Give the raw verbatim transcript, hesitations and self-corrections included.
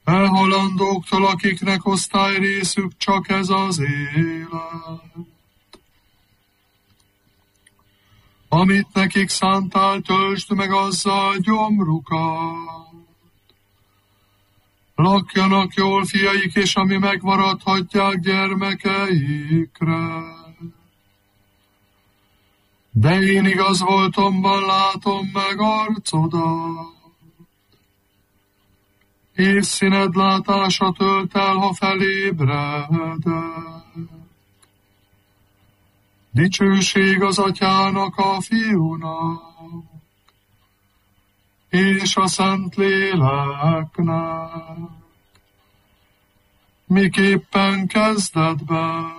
elhalandóktól, akiknek osztályrészük csak ez az élet. Amit nekik szántál, töltsd meg azzal gyomrukat. Lakjanak jól fiaik, és ami megmaradhatják gyermekeikre. De én igaz voltomban látom meg arcodat, és színed látása tölt el, ha felébredek. Dicsőség az atyának, a fiúnak, és a Szentléleknek, miképpen kezdetben,